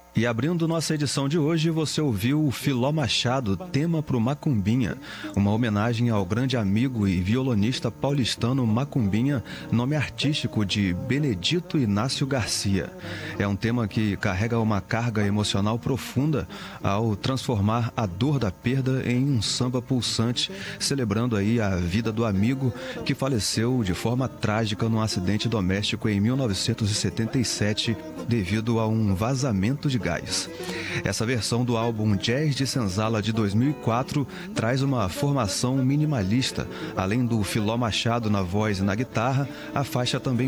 E abrindo nossa edição de hoje, você ouviu o Filó Machado, tema pro Macumbinha, uma homenagem ao grande amigo e violonista paulistano Macumbinha, nome artístico de Benedito Inácio Garcia. É um tema que carrega uma carga emocional profunda ao transformar a dor da perda em um samba pulsante, celebrando aí a vida do amigo que faleceu de forma trágica num acidente doméstico em 1977 devido a um vazamento de gás. Essa versão do álbum Jazz de Senzala de 2004 traz uma formação minimalista. Além do Filó Machado na voz e na guitarra, a faixa também